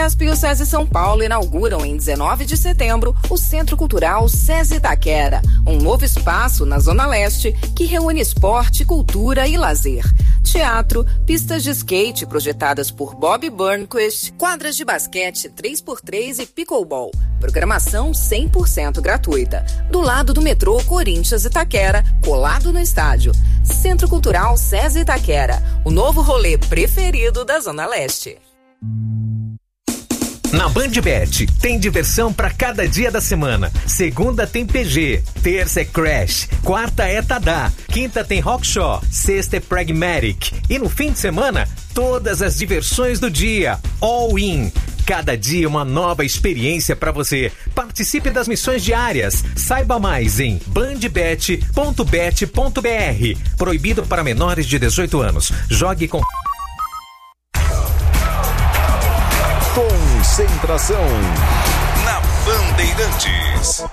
Fiesp e o SESI São Paulo inauguram em 19 de setembro o Centro Cultural SESI Itaquera, um novo espaço na Zona Leste que reúne esporte, cultura e lazer. Teatro, pistas de skate projetadas por Bob Burnquist, quadras de basquete 3x3 e pickleball. Programação 100% gratuita. Do lado do metrô Corinthians Itaquera, colado no estádio. Centro Cultural SESI Itaquera, o novo rolê preferido da Zona Leste. Na BandBet, tem diversão pra cada dia da semana. Segunda tem PG, terça é Crash, quarta é Tadá, quinta tem Rockshaw, sexta é Pragmatic. E no fim de semana, todas as diversões do dia, all in. Cada dia uma nova experiência pra você. Participe das missões diárias. Saiba mais em bandbet.bet.br. Proibido para menores de 18 anos. Jogue com... Concentração na Bandeirantes.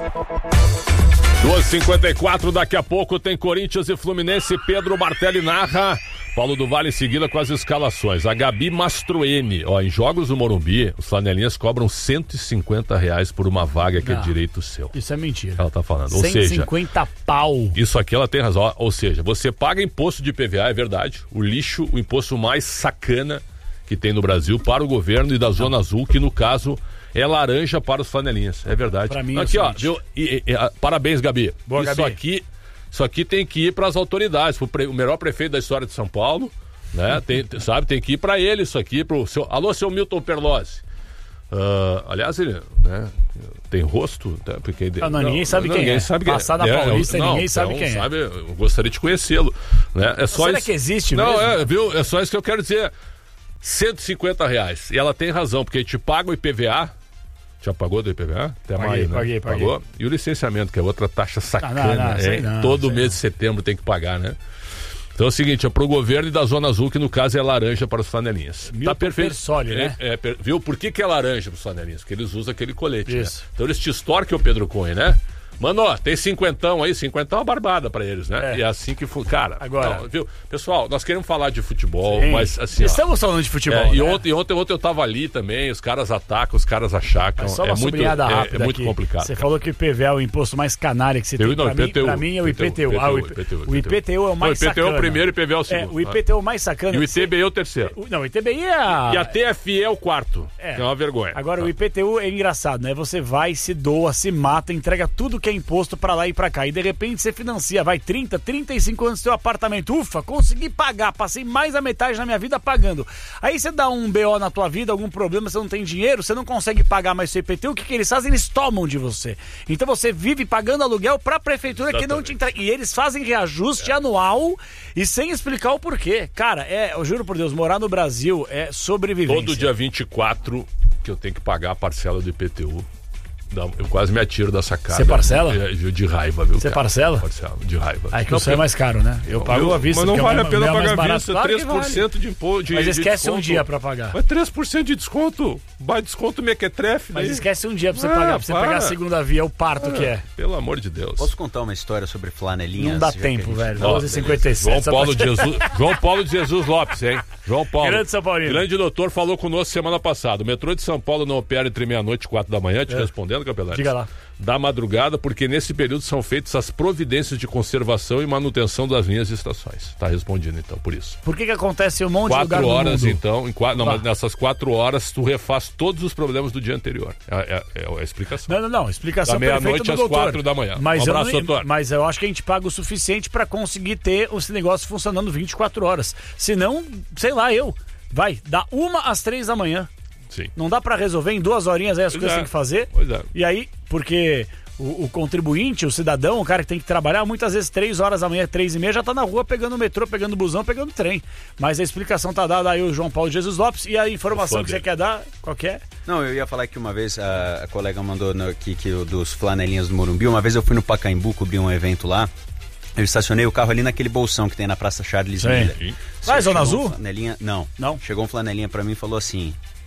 2h54, daqui a pouco tem Corinthians e Fluminense. Pedro Martelli narra. Paulo do Vale em seguida com as escalações. A Gabi Mastroeni, em jogos do Morumbi, os flanelinhas cobram R$150 por uma vaga que é direito seu. Isso é mentira. Ela tá falando. 150 pau. Isso aqui ela tem razão. Ou seja, você paga imposto de PVA, é verdade. O lixo, o imposto mais sacana que tem no Brasil para o governo e da Zona Azul, que no caso é laranja para os flanelinhas. É verdade. Pra mim, aqui, viu? Parabéns, Gabi. Boa, Isso Gabi. Isso aqui tem que ir para as autoridades, o melhor prefeito da história de São Paulo, né? Tem que ir para ele isso aqui, alô, seu Milton Perlozzi. Aliás, ele, né, tem rosto, né, porque ninguém sabe quem é. Passar na Paulista, ninguém sabe quem é. Eu gostaria de conhecê-lo, né? É só será isso. Que existe não, mesmo? Viu? É só isso que eu quero dizer. R$150. E ela tem razão, porque a gente paga o IPVA. Já pagou do IPVA? Até maio, né? Paguei. Pagou. E o licenciamento, que é outra taxa sacana. Todo mês de setembro tem que pagar, né? Então é o seguinte, é pro governo e da Zona Azul, que no caso é laranja para os flanelinhas. Milton tá perfeito. Persoli, né? Viu? Por que é laranja para os flanelinhas? Porque eles usam aquele colete, isso. Né? Então eles te extorquem o Pedro Cunha, né? Mano, tem 50 aí, 50 é uma barbada pra eles, né? E é assim que foi. Cara, agora, não, viu? Pessoal, nós queremos falar de futebol, mas assim. Estamos falando de futebol. Né? E ontem eu tava ali também, os caras atacam, os caras achacam. Mas só uma sublinhada rápida. É muito complicado. Você falou que o IPVA é o imposto mais canalha que você tem. Pra mim é o IPTU. O IPTU é o mais sacana. O IPTU é o primeiro e o IPVA é o segundo. O IPTU é o mais sacana. E o ITBI é o terceiro. Não, o ITBI é a... E a TFE é o quarto. É uma vergonha. Agora, o IPTU é engraçado, né? Você vai, se doa, se mata, entrega tudo que é imposto pra lá e pra cá. E de repente você financia, vai 30, 35 anos do seu apartamento. Ufa, consegui pagar, passei mais da metade da minha vida pagando. Aí você dá um BO na tua vida, algum problema, você não tem dinheiro, você não consegue pagar mais seu IPTU, o que eles fazem? Eles tomam de você. Então você vive pagando aluguel pra prefeitura. Exatamente. Que não te entrega. E eles fazem reajuste anual e sem explicar o porquê. Cara, eu juro por Deus, morar no Brasil é sobrevivência. Todo dia 24 que eu tenho que pagar a parcela do IPTU. Eu quase me atiro da sacada. Você parcela? De raiva, viu? Você parcela? Parcela, de raiva. Aí que o seu é mais caro, né? Eu pago a vista. Mas não vale a pena pagar a vista. Claro 3% vale. De imposto. Mas esquece de um dia pra pagar. Mas 3% de desconto. Vai desconto mequetrefe. Mas esquece um dia pra você pagar, pra você pegar a segunda via, o parto que é. Pelo amor de Deus. Posso contar uma história sobre flanelinhas? Não dá tempo, velho. 12h57. João Paulo de Jesus Lopes, hein? João Paulo. Grande São Paulino. Grande doutor, falou conosco semana passada. O metrô de São Paulo não opera entre meia-noite e 4 da manhã. Te respondendo, Capelete? Diga lá. Da madrugada, porque nesse período são feitas as providências de conservação e manutenção das linhas e estações. Tá respondido, então, por isso. Por que acontece um monte de lugar no mundo? 4 horas, então, mas nessas 4 horas tu refaz todos os problemas do dia anterior. É a explicação. Não, explicação da meia-noite às 4 da manhã. Mas um abraço, doutor. Mas eu acho que a gente paga o suficiente para conseguir ter esse negócio funcionando 24 horas. Senão, sei lá, da 1 às 3 da manhã. Sim. Não dá pra resolver em 2 horinhas aí as coisas que tem que fazer. Pois é. E aí, porque o contribuinte, o cidadão, o cara que tem que trabalhar, muitas vezes 3 horas da manhã, 3h30, já tá na rua pegando o metrô, pegando o busão, pegando o trem. Mas a explicação tá dada aí o João Paulo de Jesus Lopes. E a informação que você quer dar, qual que é? Não, eu ia falar que uma vez a colega mandou aqui dos flanelinhas do Morumbi. Uma vez eu fui no Pacaembu cobrir um evento lá. Eu estacionei o carro ali naquele bolsão que tem na Praça Charles Miller. Vai, Zona Azul? Não. Chegou um flanelinha pra mim e falou assim: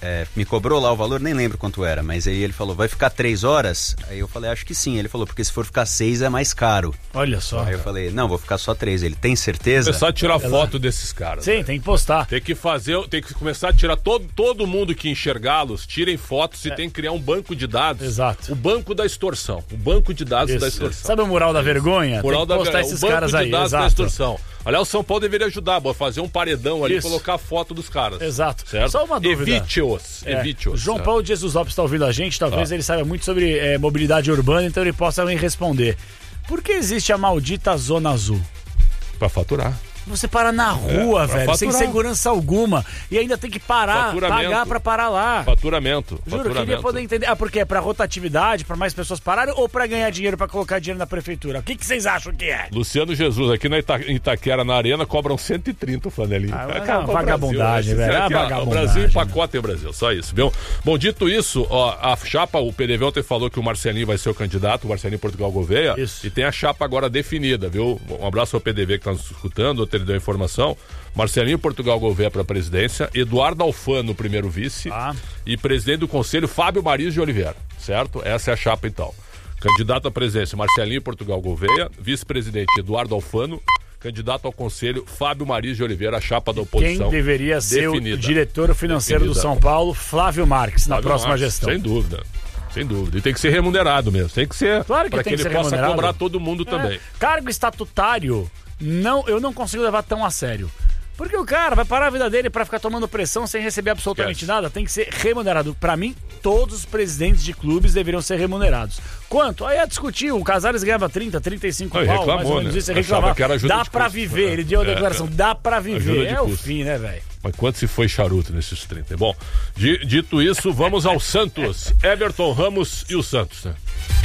me cobrou lá o valor, nem lembro quanto era, mas aí ele falou, vai ficar 3 horas? Aí eu falei, acho que sim. Ele falou, porque se for ficar 6 é mais caro. Olha só. Aí eu falei, não, vou ficar só 3. Ele, tem certeza? Começar a tirar foto desses caras. Sim, tem que postar. Tem que começar a tirar todo mundo que enxergá-los, tirem fotos e tem que criar um banco de dados. Exato. O banco da extorsão. O banco de dados da extorsão. Sabe o mural da vergonha? Mural tem que postar esses caras aí. O banco de dados da Exato. extorsão. Aliás, o São Paulo deveria ajudar, fazer um paredão ali e colocar a foto dos caras. Exato. Certo? Só uma dúvida. Evite-os. João Paulo de Jesus Lopes está ouvindo a gente, talvez ele saiba muito sobre mobilidade urbana, então ele possa me responder. Por que existe a maldita Zona Azul? Pra faturar. Você para na rua, velho, faturar. sem segurança alguma. E ainda tem que parar, pagar pra parar lá. Faturamento. Juro, queria poder entender. Por quê? É pra rotatividade, pra mais pessoas pararem ou pra ganhar dinheiro, pra colocar dinheiro na prefeitura? O que vocês acham que é? Luciano Jesus, aqui em Itaquera, na Arena, cobram 130 o flanelinho. Vagabundagem, velho. O Brasil empacota em Brasil, só isso, viu? Bom, dito isso, a chapa, o PDV ontem falou que o Marcelinho vai ser o candidato, o Marcelinho Portugal Gouveia. Isso. E tem a chapa agora definida, viu? Um abraço ao PDV que tá nos escutando, ele deu a informação. Marcelinho Portugal Gouveia para a presidência, Eduardo Alfano, primeiro vice, e presidente do conselho, Fábio Mariz de Oliveira, certo? Essa é a chapa, então. Candidato à presidência, Marcelinho Portugal Gouveia, vice-presidente, Eduardo Alfano, candidato ao conselho, Fábio Mariz de Oliveira, a chapa da oposição. Quem deveria ser definida. O diretor financeiro do São Paulo, Flávio Marques, na próxima gestão. Sem dúvida. Sem dúvida. E tem que ser remunerado mesmo. Tem que ser. Claro que para tem que que ele ser possa remunerado. cobrar todo mundo também. Cargo estatutário, eu não consigo levar tão a sério. Porque o cara vai parar a vida dele pra ficar tomando pressão sem receber absolutamente nada. Tem que ser remunerado. Pra mim, todos os presidentes de clubes deveriam ser remunerados. Quanto? Aí a discutir. O Casares ganhava 30, 35 pau, reclamou, mais ou menos né? isso. Reclamava. Dá pra viver. Né? Ele deu a declaração. Dá pra viver. É o custo. fim, né, velho? Mas quanto se foi charuto nesses 30? Bom, dito isso, vamos ao Santos. Everton Ramos e o Santos, né?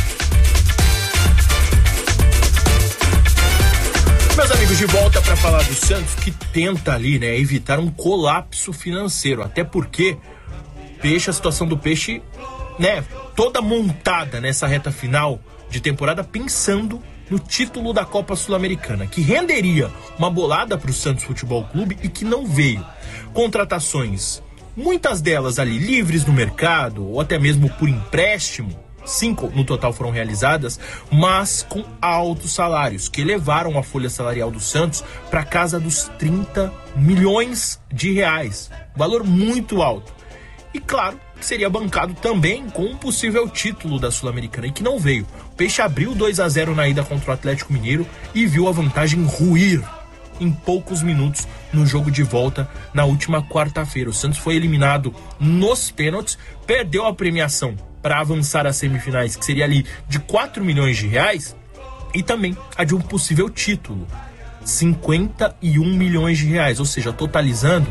Meus amigos, de volta para falar do Santos, que tenta ali, né, evitar um colapso financeiro, até porque a situação do Peixe, né, toda montada nessa reta final de temporada pensando no título da Copa Sul-Americana, que renderia uma bolada para o Santos Futebol Clube e que não veio. Contratações, muitas delas ali livres no mercado ou até mesmo por empréstimo, 5 no total foram realizadas, mas com altos salários, que elevaram a folha salarial do Santos para casa dos 30 milhões de reais. Valor muito alto. E claro, que seria bancado também com um possível título da Sul-Americana, e que não veio. O Peixe abriu 2-0 na ida contra o Atlético Mineiro e viu a vantagem ruir em poucos minutos no jogo de volta na última quarta-feira. O Santos foi eliminado nos pênaltis, perdeu a premiação para avançar às semifinais, que seria ali de 4 milhões de reais, e também a de um possível título, 51 milhões de reais, ou seja, totalizando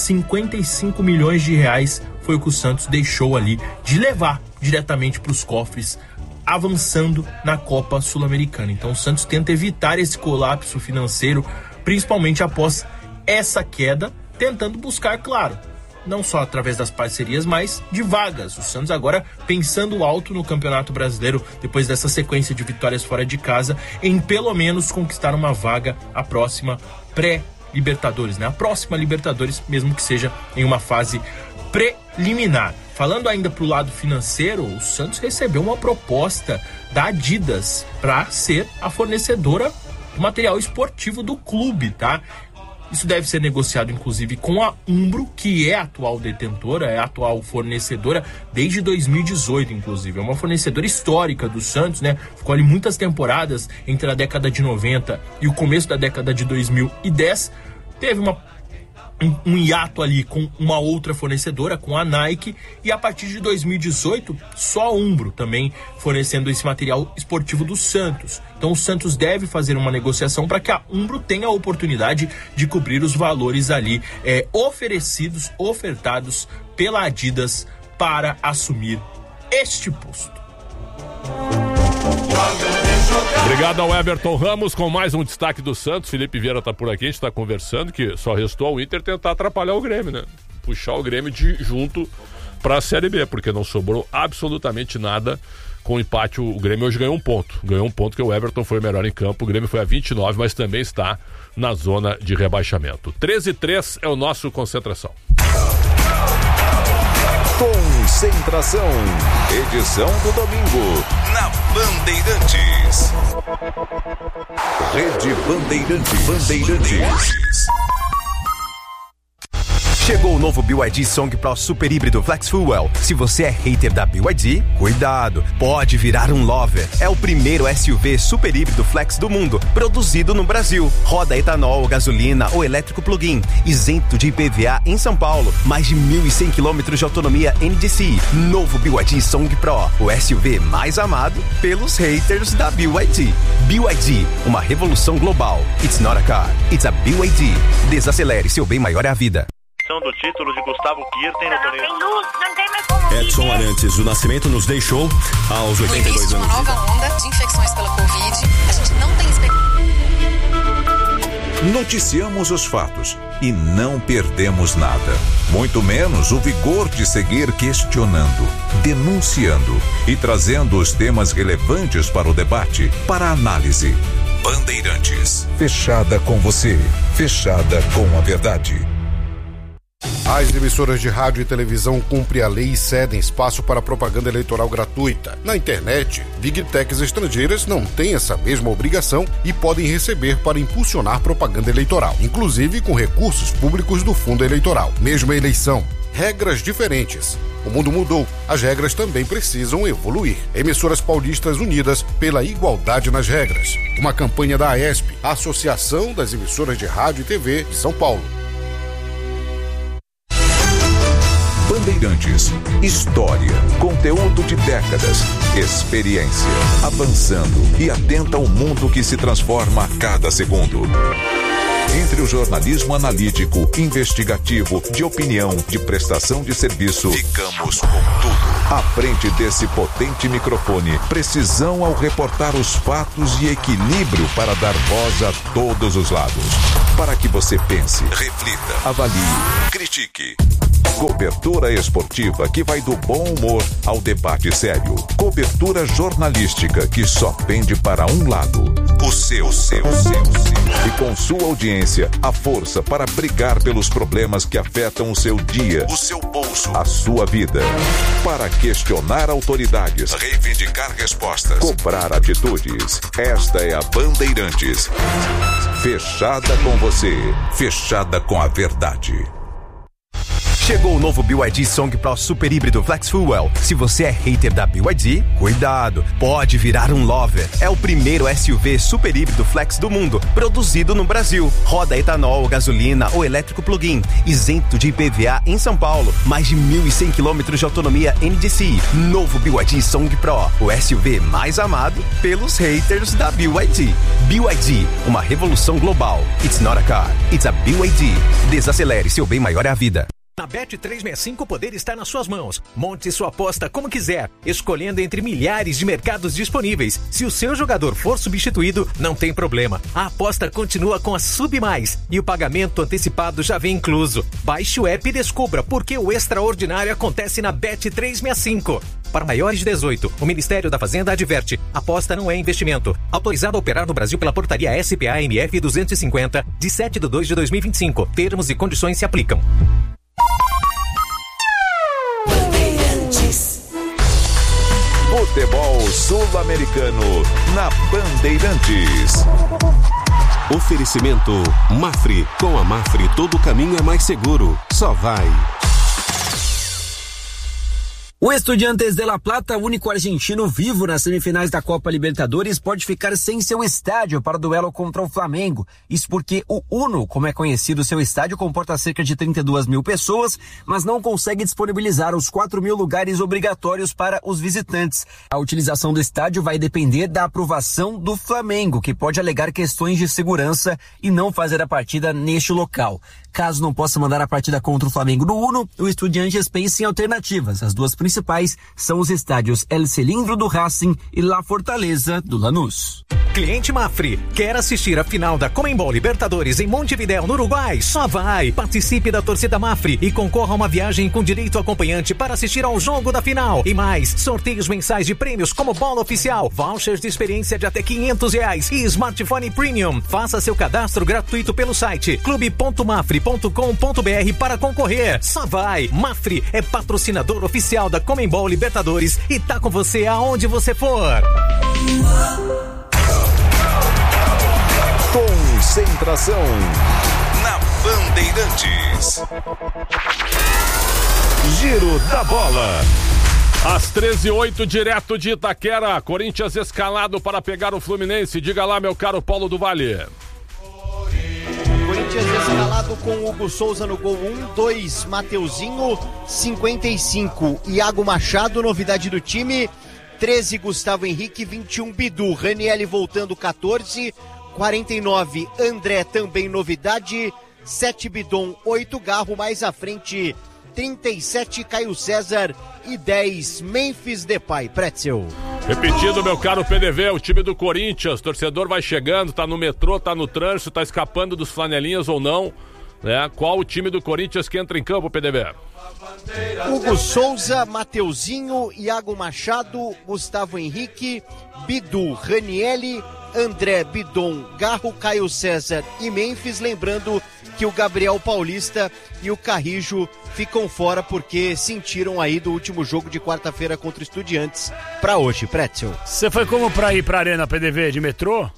55 milhões de reais foi o que o Santos deixou ali de levar diretamente para os cofres, avançando na Copa Sul-Americana. Então o Santos tenta evitar esse colapso financeiro, principalmente após essa queda, tentando buscar, claro, não só através das parcerias, mas de vagas. O Santos agora pensando alto no Campeonato Brasileiro, depois dessa sequência de vitórias fora de casa, em pelo menos conquistar uma vaga à próxima pré-Libertadores, né? A próxima Libertadores, mesmo que seja em uma fase preliminar. Falando ainda pro lado financeiro, o Santos recebeu uma proposta da Adidas para ser a fornecedora do material esportivo do clube, tá? Isso deve ser negociado, inclusive, com a Umbro, que é a atual detentora, é a atual fornecedora desde 2018, inclusive. É uma fornecedora histórica do Santos, né? Ficou ali muitas temporadas entre a década de 90 e o começo da década de 2010. Teve um hiato ali com uma outra fornecedora, com a Nike, e a partir de 2018, só a Umbro também fornecendo esse material esportivo do Santos. Então o Santos deve fazer uma negociação para que a Umbro tenha a oportunidade de cobrir os valores ali ofertados pela Adidas para assumir este posto. Obrigado ao Everton Ramos com mais um destaque do Santos. Felipe Vieira tá por aqui, a gente tá conversando que só restou ao Inter tentar atrapalhar o Grêmio, né? Puxar o Grêmio junto pra Série B, porque não sobrou absolutamente nada com o empate. O Grêmio hoje ganhou um ponto. Ganhou um ponto que o Everton foi o melhor em campo. O Grêmio foi a 29, mas também está na zona de rebaixamento. 13-3 é o nosso Concentração. Concentração, edição do domingo, na Bandeirantes. Rede Bandeirantes. Chegou o novo BYD Song Pro Super Híbrido Flex Fuel. Se você é hater da BYD, cuidado, pode virar um lover. É o primeiro SUV super híbrido flex do mundo, produzido no Brasil. Roda etanol, gasolina ou elétrico plug-in, isento de IPVA em São Paulo. Mais de 1.100 km de autonomia NDCi. Novo BYD Song Pro, o SUV mais amado pelos haters da BYD. BYD, uma revolução global. It's not a car, it's a BYD. Desacelere, seu bem maior é a vida. Do título de Gustavo Kirten no torneio. Tem luz, não tem mais como Edson Arantes do Nascimento nos deixou aos 82 anos. Uma nova onda de infecções pela Covid. A gente não tem Noticiamos os fatos e não perdemos nada. Muito menos o vigor de seguir questionando, denunciando e trazendo os temas relevantes para o debate, para a análise. Bandeirantes. Fechada com você. Fechada com a verdade. As emissoras de rádio e televisão cumprem a lei e cedem espaço para propaganda eleitoral gratuita. Na internet, Big Techs estrangeiras não têm essa mesma obrigação e podem receber para impulsionar propaganda eleitoral, inclusive com recursos públicos do fundo eleitoral. Mesma eleição, regras diferentes. O mundo mudou, as regras também precisam evoluir. Emissoras paulistas unidas pela igualdade nas regras. Uma campanha da AESP, Associação das Emissoras de Rádio e TV de São Paulo. Bandeirantes, história, conteúdo de décadas, experiência, avançando e atenta ao mundo que se transforma a cada segundo. Entre o jornalismo analítico, investigativo, de opinião, de prestação de serviço, ficamos com tudo. À frente desse potente microfone, precisão ao reportar os fatos e equilíbrio para dar voz a todos os lados. Para que você pense, reflita, avalie, critique. Cobertura esportiva que vai do bom humor ao debate sério. Cobertura jornalística que só pende para um lado. O seu. E com sua audiência, a força para brigar pelos problemas que afetam o seu dia, o seu bolso, a sua vida. Para questionar autoridades, reivindicar respostas, cobrar atitudes. Esta é a Bandeirantes. Fechada com você. Fechada com a verdade. Chegou o novo BYD Song Pro Super Híbrido Flex Fuel. Se você é hater da BYD, cuidado, pode virar um lover. É o primeiro SUV super híbrido flex do mundo, produzido no Brasil. Roda etanol, gasolina ou elétrico plug-in, isento de IPVA em São Paulo. Mais de 1.100 km de autonomia NDCi. Novo BYD Song Pro, o SUV mais amado pelos haters da BYD. BYD, uma revolução global. It's not a car, it's a BYD. Desacelere, seu bem maior é a vida. Na Bet365 o poder está nas suas mãos. Monte sua aposta como quiser, escolhendo entre milhares de mercados disponíveis. Se o seu jogador for substituído, não tem problema. A aposta continua com a Sub Mais e o pagamento antecipado já vem incluso. Baixe o app e descubra por que o extraordinário acontece na Bet365. Para maiores de 18, o Ministério da Fazenda adverte: aposta não é investimento. Autorizado a operar no Brasil pela portaria SPA-MF 250, de 7/2/2025. Termos e condições se aplicam. Futebol sul-americano na Bandeirantes. Oferecimento Mafre. Com a Mafre todo caminho é mais seguro. Só vai. O Estudiantes de La Plata, único argentino vivo nas semifinais da Copa Libertadores, pode ficar sem seu estádio para o duelo contra o Flamengo. Isso porque o Uno, como é conhecido, seu estádio comporta cerca de 32 mil pessoas, mas não consegue disponibilizar os 4 mil lugares obrigatórios para os visitantes. A utilização do estádio vai depender da aprovação do Flamengo, que pode alegar questões de segurança e não fazer a partida neste local. Caso não possa mandar a partida contra o Flamengo no Uno, o Estudiantes pensa em alternativas. As duas principais são os estádios El Cilindro do Racing e La Fortaleza do Lanús. Cliente Mafre, quer assistir a final da Conmebol Libertadores em Montevidéu, no Uruguai? Só vai! Participe da torcida Mafre e concorra a uma viagem com direito acompanhante para assistir ao jogo da final. E mais, sorteios mensais de prêmios como bola oficial, vouchers de experiência de até R$500 e smartphone premium. Faça seu cadastro gratuito pelo site clube.mafre.com.br mafre.com.br para concorrer. Só vai! Mafre é patrocinador oficial da Conmebol Libertadores e tá com você aonde você for. Concentração na Bandeirantes. Giro da Bola. Às 13h08, direto de Itaquera, Corinthians escalado para pegar o Fluminense. Diga lá, meu caro Paulo do Vale. Corinthians escalado com Hugo Souza no gol 1, 2, Mateuzinho, 55, Iago Machado, novidade do time, 13, Gustavo Henrique, 21, Bidu, Ranieri voltando, 14, 49, André, também novidade, 7, Bidon, 8, Garro, mais à frente, 37, Caio César e 10, Memphis Depay. Pretzel. Repetindo, meu caro PDV, o time do Corinthians, torcedor vai chegando, tá no metrô, tá no trânsito, tá escapando dos flanelinhas ou não, né? Qual o time do Corinthians que entra em campo, PDV? Hugo Souza, Mateuzinho, Iago Machado, Gustavo Henrique, Bidu, Ranieri, André, Bidon, Garro, Caio César e Memphis, lembrando que o Gabriel Paulista e o Carrijo ficam fora porque sentiram aí do último jogo de quarta-feira contra o Estudiantes pra hoje. Pretzel. Você foi como pra ir pra Arena PDV de metrô?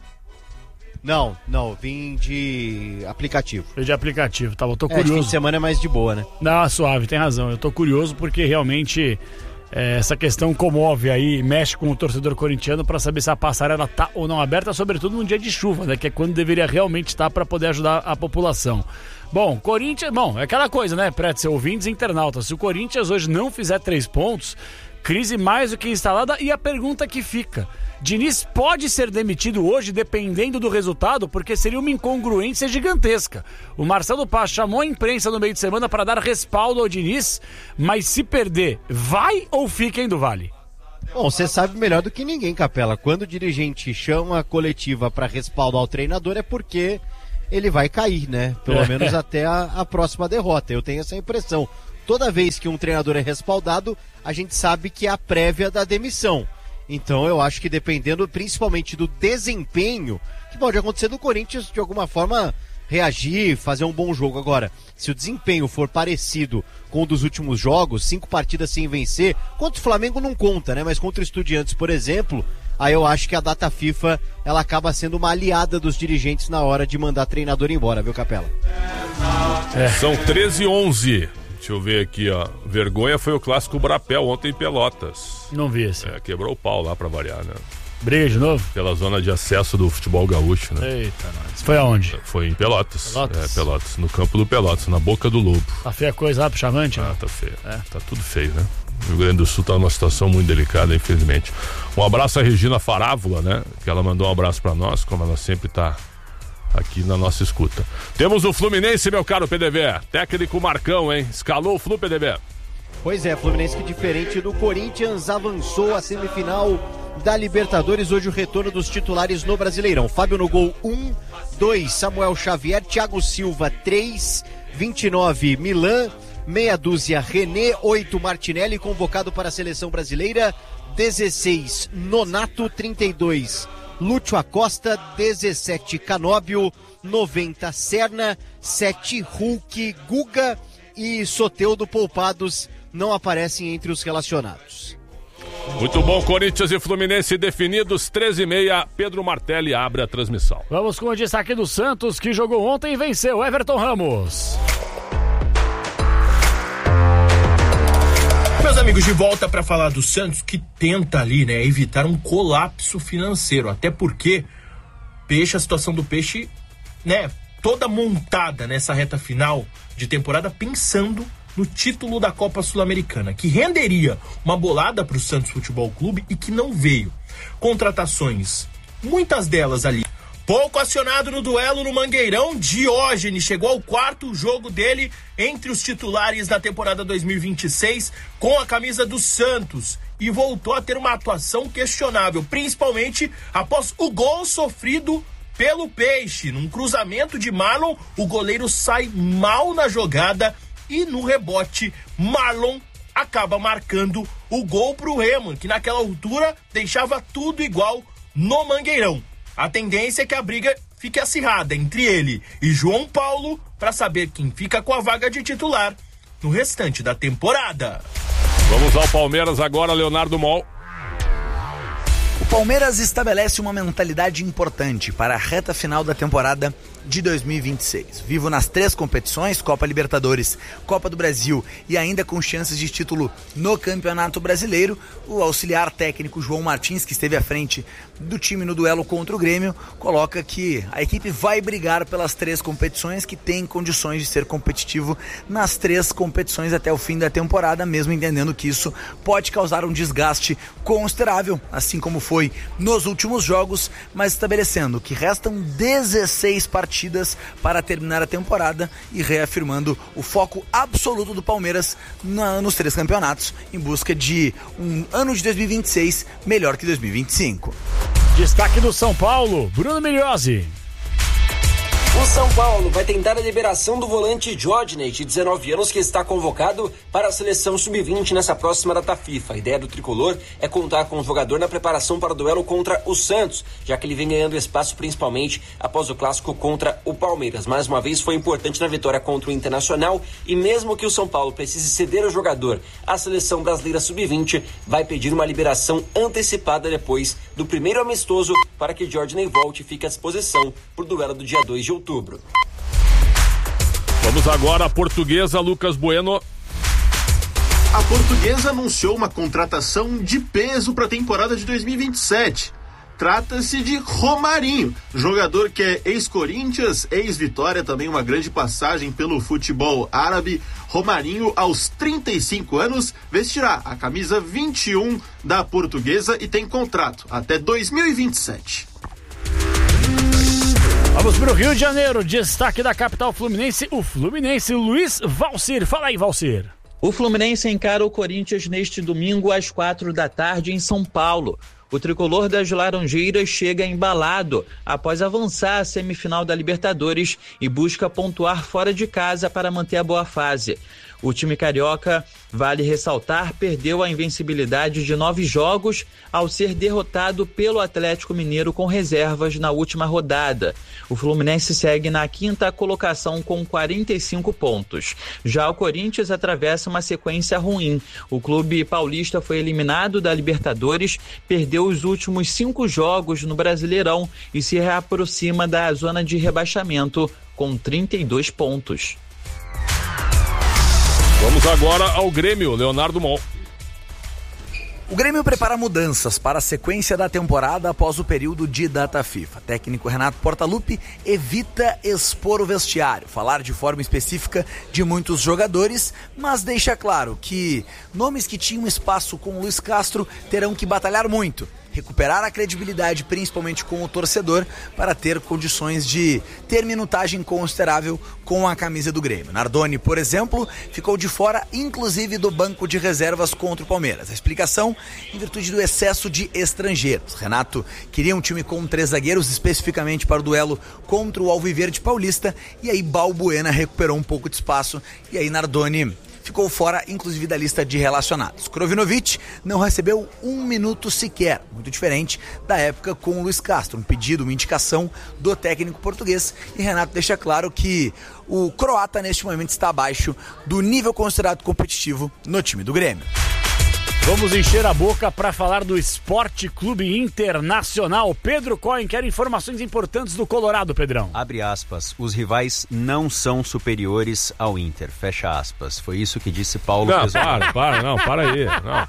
Não, vim de aplicativo. Foi de aplicativo, tá? Eu tô curioso. De fim de semana é mais de boa, né? Não, suave, tem razão. Eu tô curioso porque realmente essa questão comove aí, mexe com o torcedor corintiano pra saber se a passarela tá ou não aberta, sobretudo num dia de chuva, né? Que é quando deveria realmente estar pra poder ajudar a população. Bom, Corinthians, é aquela coisa, né, Pretzel, ouvintes e internautas. Se o Corinthians hoje não fizer 3 pontos, crise mais do que instalada, e a pergunta que fica: Diniz pode ser demitido hoje dependendo do resultado, porque seria uma incongruência gigantesca. O Marcelo Paz chamou a imprensa no meio de semana para dar respaldo ao Diniz, mas se perder, vai ou fica, hein, do Vale? Bom, você sabe melhor do que ninguém, Capela. Quando o dirigente chama a coletiva para respaldar o treinador é porque ele vai cair, né? Pelo menos até a próxima derrota. Eu tenho essa impressão. Toda vez que um treinador é respaldado, a gente sabe que é a prévia da demissão. Então eu acho que dependendo principalmente do desempenho, que pode acontecer do Corinthians de alguma forma reagir, fazer um bom jogo. Agora, se o desempenho for parecido com o dos últimos jogos, 5 partidas sem vencer, contra o Flamengo não conta, né? Mas contra o Estudiantes, por exemplo, aí eu acho que a data FIFA ela acaba sendo uma aliada dos dirigentes na hora de mandar treinador embora, viu, Capela? São 13h11. Deixa eu ver aqui, ó. Vergonha foi o clássico Brapel ontem em Pelotas. Não vi esse. Quebrou o pau lá pra variar, né? Briga de novo? Pela zona de acesso do futebol gaúcho, né? Eita, nós. Foi aonde? Foi em Pelotas. Pelotas, no campo do Pelotas, na Boca do Lobo. Tá feia a coisa lá pro Chavante, né? Tá feio. Tá tudo feio, né? O Rio Grande do Sul tá numa situação muito delicada, infelizmente. Um abraço à Regina Farávola, né? Que ela mandou um abraço pra nós, como ela sempre tá aqui na nossa escuta. Temos o Fluminense, meu caro PDV. Técnico Marcão, hein? Escalou o Flu, PDV. Pois é, Fluminense que diferente do Corinthians avançou à semifinal da Libertadores. Hoje o retorno dos titulares no Brasileirão. Fábio no gol 1, 2, Samuel Xavier, Thiago Silva 3, 29, Milan, meia dúzia, René, 8, Martinelli, convocado para a seleção brasileira, 16, Nonato, 32, Lúcio Acosta, 17, Canóbio, 90, Serna, 7, Hulk, Guga e Soteldo poupados não aparecem entre os relacionados. Muito bom, Corinthians e Fluminense definidos, 13h30, Pedro Martelli abre a transmissão. Vamos com o destaque do Santos, que jogou ontem e venceu, Everton Ramos. Meus amigos, de volta para falar do Santos, que tenta ali, né, evitar um colapso financeiro, até porque a situação do Peixe, né, toda montada nessa reta final de temporada pensando no título da Copa Sul-Americana, que renderia uma bolada para o Santos Futebol Clube e que não veio. Contratações, muitas delas ali. Pouco acionado no duelo no Mangueirão, Diógenes chegou ao 4º jogo dele entre os titulares da temporada 2026 com a camisa do Santos e voltou a ter uma atuação questionável, principalmente após o gol sofrido pelo Peixe. Num cruzamento de Marlon, o goleiro sai mal na jogada e no rebote, Marlon acaba marcando o gol pro Remo, que naquela altura deixava tudo igual no Mangueirão. A tendência é que a briga fique acirrada entre ele e João Paulo para saber quem fica com a vaga de titular no restante da temporada. Vamos ao Palmeiras agora, Leonardo Mol. O Palmeiras estabelece uma mentalidade importante para a reta final da temporada de 2026. Vivo nas 3 competições, Copa Libertadores, Copa do Brasil e ainda com chances de título no Campeonato Brasileiro, o auxiliar técnico João Martins, que esteve à frente do time no duelo contra o Grêmio, coloca que a equipe vai brigar pelas 3 competições, que tem condições de ser competitivo nas 3 competições até o fim da temporada, mesmo entendendo que isso pode causar um desgaste considerável, assim como foi nos últimos jogos, mas estabelecendo que restam 16 partidas para terminar a temporada e reafirmando o foco absoluto do Palmeiras nos 3 campeonatos, em busca de um ano de 2026 melhor que 2025. Destaque do São Paulo, Bruno Migliozzi. O São Paulo vai tentar a liberação do volante Jorginho, de 19 anos, que está convocado para a seleção sub-20 nessa próxima data FIFA. A ideia do tricolor é contar com o jogador na preparação para o duelo contra o Santos, já que ele vem ganhando espaço principalmente após o clássico contra o Palmeiras. Mais uma vez foi importante na vitória contra o Internacional, e mesmo que o São Paulo precise ceder o jogador à seleção brasileira sub-20, vai pedir uma liberação antecipada depois do primeiro amistoso para que Jorginho volte e fique à disposição para o duelo do dia 2 de outubro. Vamos agora à Portuguesa, Lucas Bueno. A Portuguesa anunciou uma contratação de peso para a temporada de 2027. Trata-se de Romarinho, jogador que é ex-Corinthians, ex-Vitória, também uma grande passagem pelo futebol árabe. Romarinho, aos 35 anos, vestirá a camisa 21 da Portuguesa e tem contrato até 2027. Vamos para o Rio de Janeiro, destaque da capital fluminense, o Fluminense, Luiz Valcir. Fala aí, Valcir. O Fluminense encara o Corinthians neste domingo às 4h em São Paulo. O tricolor das Laranjeiras chega embalado após avançar à semifinal da Libertadores e busca pontuar fora de casa para manter a boa fase. O time carioca, vale ressaltar, perdeu a invencibilidade de 9 jogos ao ser derrotado pelo Atlético Mineiro com reservas na última rodada. O Fluminense segue na 5ª colocação com 45 pontos. Já o Corinthians atravessa uma sequência ruim. O clube paulista foi eliminado da Libertadores, perdeu os últimos 5 jogos no Brasileirão e se reaproxima da zona de rebaixamento com 32 pontos. Vamos agora ao Grêmio, Leonardo Mol. O Grêmio prepara mudanças para a sequência da temporada após o período de data FIFA. Técnico Renato Portaluppi evita expor o vestiário, falar de forma específica de muitos jogadores, mas deixa claro que nomes que tinham espaço com o Luiz Castro terão que batalhar muito, recuperar a credibilidade, principalmente com o torcedor, para ter condições de ter minutagem considerável com a camisa do Grêmio. Nardoni, por exemplo, ficou de fora, inclusive do banco de reservas contra o Palmeiras. A explicação, em virtude do excesso de estrangeiros. Renato queria um time com 3 zagueiros, especificamente para o duelo contra o Alviverde Paulista, e aí Balbuena recuperou um pouco de espaço, e aí Nardoni ficou fora, inclusive, da lista de relacionados. Krovinovic não recebeu 1 minuto sequer, muito diferente da época com o Luiz Castro. Um pedido, uma indicação do técnico português, e Renato deixa claro que o croata, neste momento, está abaixo do nível considerado competitivo no time do Grêmio. Vamos encher a boca para falar do Esporte Clube Internacional. Pedro Cohen quer informações importantes do Colorado, Pedrão. Abre aspas, os rivais não são superiores ao Inter, fecha aspas. Foi isso que disse Paulo Pesolano. Para aí.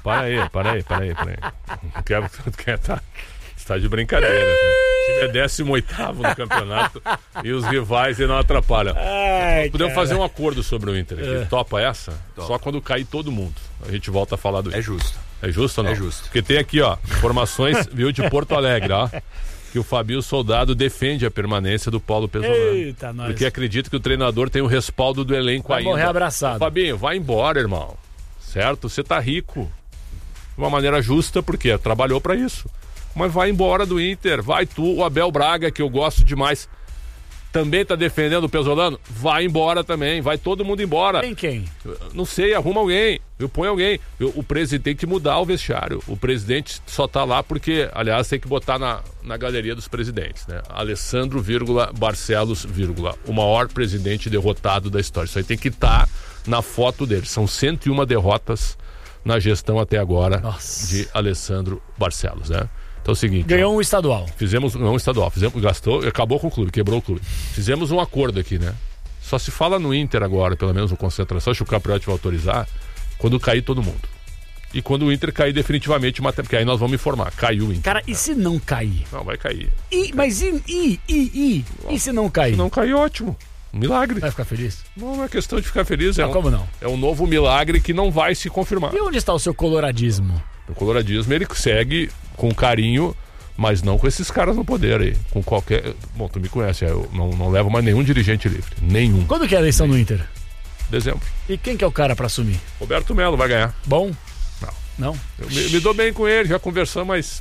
Você tá de brincadeira, né? O time é 18º no campeonato e os rivais não atrapalham. Podemos fazer um acordo sobre o Inter aqui. Topa essa? Topa. Só quando cair todo mundo. A gente volta a falar do Inter. É justo. É justo ou não? É justo. Porque tem aqui, ó, informações, viu, de Porto Alegre, ó, que o Fabio Soldado defende a permanência do Paulo Pesolano. Eita, nós. Porque acredita que o treinador tem o respaldo do elenco ainda. Vai morrer abraçado. Fabinho, vai embora, irmão. Certo? Você tá rico. De uma maneira justa, porque trabalhou pra isso. Mas vai embora do Inter, vai tu, o Abel Braga, que eu gosto demais. também tá defendendo o Pesolano, vai embora também, vai todo mundo embora. Quem? Não sei, arruma alguém, põe alguém. O presidente tem que mudar o vestiário. O presidente só tá lá porque, aliás, tem que botar na galeria dos presidentes, né? Alessandro, Barcelos, o maior presidente derrotado da história. Isso aí tem que estar na foto dele. São 101 derrotas na gestão até agora de Alessandro Barcelos, né? Então é o seguinte... Ganhou um estadual. Gastou, acabou com o clube, quebrou o clube. Fizemos um acordo aqui, né? Só se fala no Inter agora, pelo menos no Concentração, acho que o Capriotti vai autorizar, quando cair todo mundo. E quando o Inter cair definitivamente, porque aí nós vamos informar. Caiu o Inter. Cara, e se não cair? Não, vai cair. Mas e se não cair? Se não cair, ótimo. Um milagre. Vai ficar feliz? Não é questão de ficar feliz. Como não? É um novo milagre que não vai se confirmar. E onde está o seu coloradismo? O coloradismo, ele segue com carinho, mas não com esses caras no poder aí. Com qualquer... Bom, tu me conhece, eu não levo mais nenhum dirigente livre. Nenhum. Quando que é a eleição no Inter? Dezembro. E quem que é o cara pra assumir? Roberto Melo vai ganhar. Bom? Não? Eu me dou bem com ele, já conversamos, mas...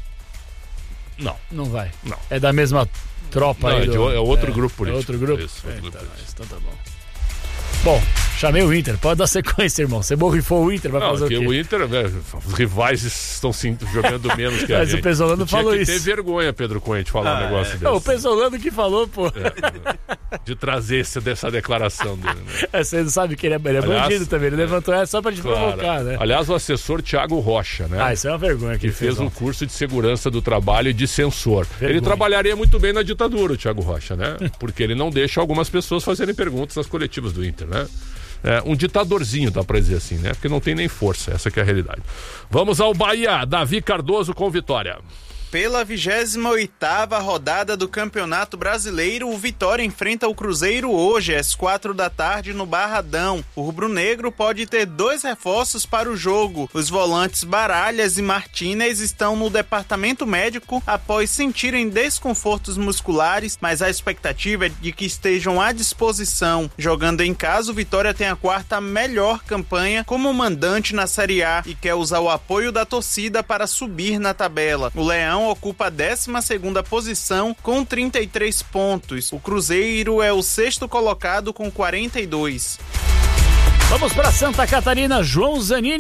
Não vai? Não. É da mesma tropa aí? É outro grupo político. É outro grupo? Isso, outro grupo político. Então tá bom. Bom, chamei o Inter, pode dar sequência, irmão. Você borrifou o Inter, vai fazer o quê? O Inter, os rivais estão jogando menos que a gente. Mas o Pesolano falou isso. Tinha que ter vergonha, Pedro Cunha, de falar um negócio desse. O Pesolano que falou, pô. De trazer essa declaração dele, né? Você não sabe que ele é bandido também, ele levantou essa só pra te provocar, né? Aliás, o assessor Thiago Rocha, né? Isso é uma vergonha. Que fez um curso de segurança do trabalho e de censor. Ele trabalharia muito bem na ditadura, o Thiago Rocha, né? Porque ele não deixa algumas pessoas fazerem perguntas nas coletivas do Inter, né? Um ditadorzinho, dá pra dizer assim, né? Porque não tem nem força, essa que é a realidade. Vamos ao Bahia, Davi Cardoso com Vitória. Pela 28ª rodada do Campeonato Brasileiro, o Vitória enfrenta o Cruzeiro hoje, às 16h no Barradão. O rubro-negro pode ter 2 reforços para o jogo. Os volantes Baralhas e Martínez estão no departamento médico após sentirem desconfortos musculares, mas a expectativa é de que estejam à disposição. Jogando em casa, o Vitória tem a 4ª melhor campanha como mandante na Série A e quer usar o apoio da torcida para subir na tabela. O Leão ocupa a 12ª posição com 33 pontos. O Cruzeiro é o 6º colocado com 42. Vamos para Santa Catarina, João Zanini.